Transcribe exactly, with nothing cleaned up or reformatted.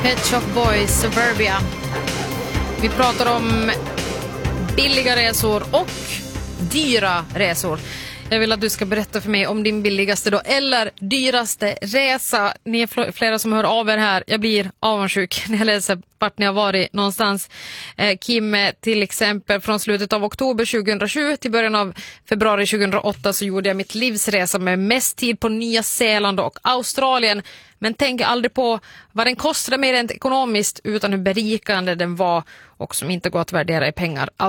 Pet Shop Boys, Suburbia. Vi pratar om billiga resor och dyra resor. Jag vill att du ska berätta för mig om din billigaste då, eller dyraste resa. Ni är flera som hör av er här. Jag blir avundsjuk när jag läser vart ni har varit någonstans. Eh, Kim, till exempel från slutet av oktober tjugohundrasju till början av februari tjugohundraåtta så gjorde jag mitt livsresa med mest tid på Nya Zeeland och Australien. Men tänk aldrig på vad den kostade mig rent ekonomiskt utan hur berikande den var och som inte går att värdera i pengar.